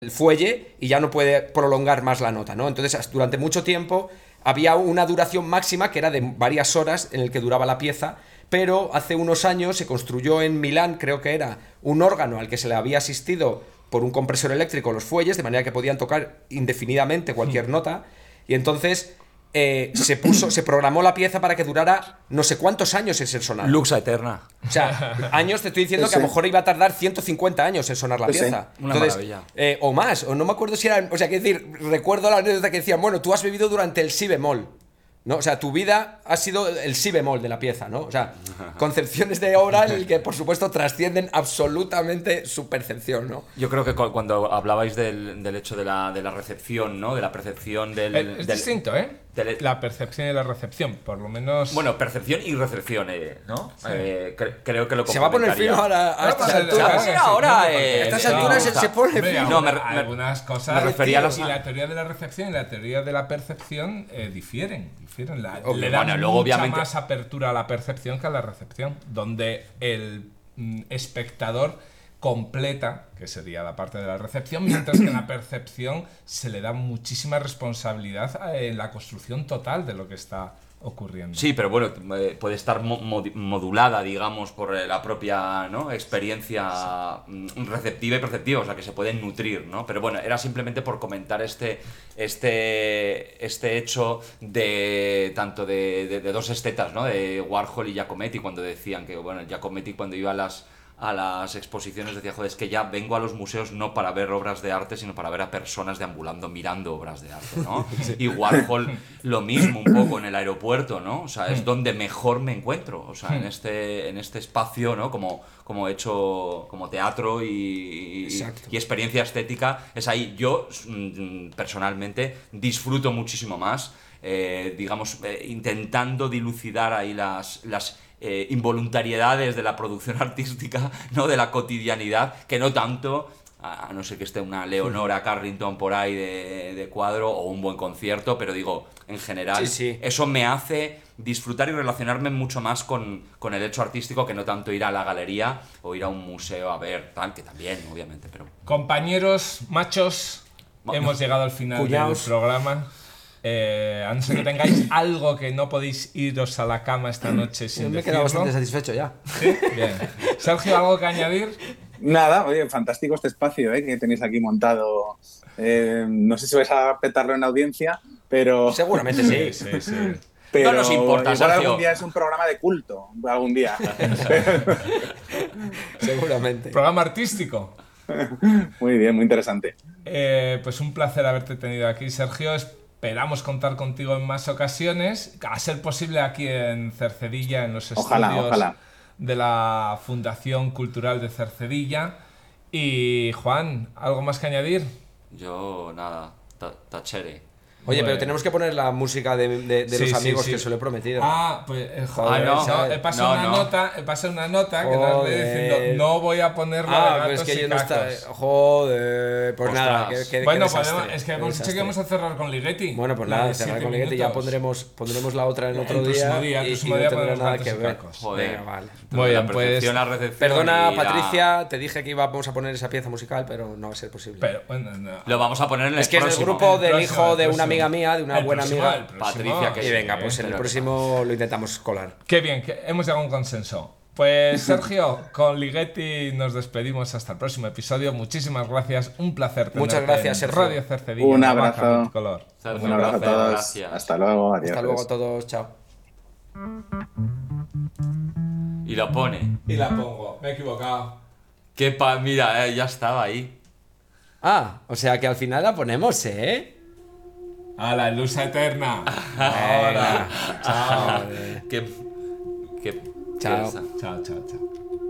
el fuelle y ya no puede prolongar más la nota, ¿no? Entonces, durante mucho tiempo había una duración máxima que era de varias horas en el que duraba la pieza, pero hace unos años se construyó en Milán, creo que era, un órgano al que se le había asistido por un compresor eléctrico los fuelles, de manera que podían tocar indefinidamente cualquier nota, y entonces se programó la pieza para que durara no sé cuántos años en ser sonada. Luxa eterna. O sea, años te estoy diciendo que a lo mejor iba a tardar 150 años en sonar la pieza. Una Entonces, maravilla. o más, o no me acuerdo si era... O sea, quiero decir, recuerdo la anécdota que decían, bueno, tú has vivido durante el si bemol, ¿no? O sea, tu vida ha sido el si bemol de la pieza, ¿no? O sea, concepciones de obra en el que, por supuesto, trascienden absolutamente su percepción, ¿no? Yo creo que cuando hablabais del hecho de la recepción, ¿no? De la percepción Es distinto, ¿eh? La percepción y la recepción, por lo menos... Bueno, percepción y recepción, ¿no? Sí. Creo que lo Se va a poner fino ahora a estas alturas. Ahora, A estas alturas se pone Hombre, fino. No, algunas cosas... me refería a y la teoría de la recepción y la teoría de la percepción difieren. Hombre, Le dan bueno, luego, mucha obviamente... más apertura a la percepción que a la recepción, donde el espectador completa, que sería la parte de la recepción, mientras que en la percepción se le da muchísima responsabilidad en la construcción total de lo que está ocurriendo. Sí, pero bueno, puede estar modulada, digamos, por la propia, ¿no? experiencia receptiva y perceptiva, o sea, que se pueden nutrir, ¿no? Pero bueno, era simplemente por comentar este hecho de tanto de dos estetas, ¿no? De Warhol y Giacometti, cuando decían que, bueno, Giacometti cuando iba a las exposiciones decía, joder, es que ya vengo a los museos no para ver obras de arte, sino para ver a personas deambulando mirando obras de arte, ¿no? Sí. Y Warhol lo mismo un poco en el aeropuerto, ¿no? O sea, es donde mejor me encuentro, o sea, en este espacio, ¿no? Como hecho como teatro y experiencia estética, es ahí. Yo personalmente disfruto muchísimo más, digamos, intentando dilucidar ahí las involuntariedades de la producción artística, ¿no? De la cotidianidad, que no tanto, a no ser que esté una Leonora Carrington por ahí de cuadro o un buen concierto, pero digo, en general, eso me hace disfrutar y relacionarme mucho más con el hecho artístico que no tanto ir a la galería o ir a un museo a ver, tal, que también, obviamente, pero... Compañeros, machos, hemos llegado al final del programa. A no ser que tengáis algo que no podéis iros a la cama esta noche sin decirlo. Me he quedado bastante satisfecho ya. ¿Sí? Bien. Sergio, ¿algo que añadir? Nada, oye, fantástico este espacio que tenéis aquí montado. No sé si vais a petarlo en audiencia, pero... Seguramente sí. Pero no nos importa, igual Sergio. algún día es un programa de culto, algún día. Seguramente. Programa artístico. Muy bien, muy interesante. Pues un placer haberte tenido aquí, Sergio. Esperamos contar contigo en más ocasiones, a ser posible aquí en Cercedilla, en los estudios de la Fundación Cultural de Cercedilla. Y Juan, ¿algo más que añadir? Yo nada, tachere. Oye, pero tenemos que poner la música de los amigos que se lo he prometido. Ah, pues joder, no. He pasado una nota que nos le diciendo no voy a ponerla de gatos pero es que y yo no está. cacos. Joder, pues Ostras. nada. Bueno, desastre, es que hemos dicho que íbamos a cerrar con Ligeti. Bueno, pues nada, cerrar con Ligeti, ya pondremos la otra en otro día. El próximo y día no tendrá ponemos nada gatos que y ver. cacos. Joder. Venga, vale. Muy bien, pues... Perdona, Patricia, te dije que íbamos a poner esa pieza musical, pero no va a ser posible. Pero, bueno, no. Lo vamos a poner en el es que es próximo. del grupo del próximo, hijo de el una amiga mía, de una el buena próximo, amiga. el próximo. Patricia, que Y venga, pues en el próximo lo intentamos colar. Qué bien, que hemos llegado a un consenso. Pues Sergio, con Ligeti nos despedimos hasta el próximo episodio. Muchísimas gracias, un placer tenerte. Muchas gracias, en Sergio. Radio Cercedilla. Un abrazo. Multicolor. Un abrazo a todos. Gracias. Hasta luego, adiós. Hasta luego a todos, chao. Y lo pone. Y la pongo, me he equivocado. Mira, ya estaba ahí. Ah, o sea que al final la ponemos, ¿eh? A la luz eterna. Ahora. Chao. Qué Chao. pereza. Chao, chao, chao.